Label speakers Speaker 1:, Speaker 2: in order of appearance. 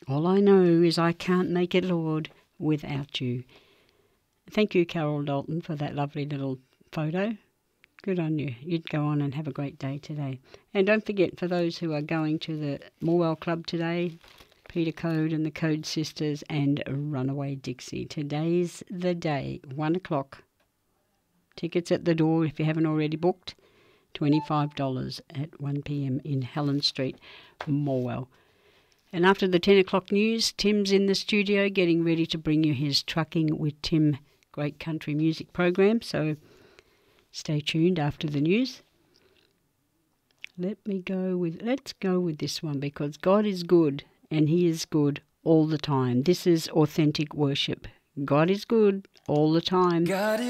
Speaker 1: All I know is I can't make it, Lord, without you. Thank you, Carol Dalton, for that lovely little photo. Good on you. You'd go on and have a great day today. And don't forget, for those who are going to the Morwell Club today, Peter Code and the Code Sisters and Runaway Dixie. Today's the day, 1 o'clock. Tickets at the door if you haven't already booked. $25 at 1 p.m. in Helen Street, Morwell. And after the 10 o'clock news, Tim's in the studio getting ready to bring you his Trucking with Tim great country music program. So stay tuned after the news. Let's go with this one, because God is good and he is good all the time. This is Authentic Worship. God is good all the time.
Speaker 2: God